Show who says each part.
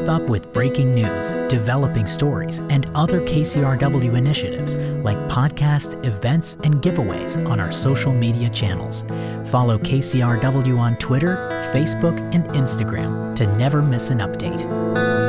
Speaker 1: keep up with breaking news, developing stories, and other KCRW initiatives like podcasts, events, and giveaways on our social media channels. Follow KCRW on Twitter, Facebook, and Instagram to never miss an update.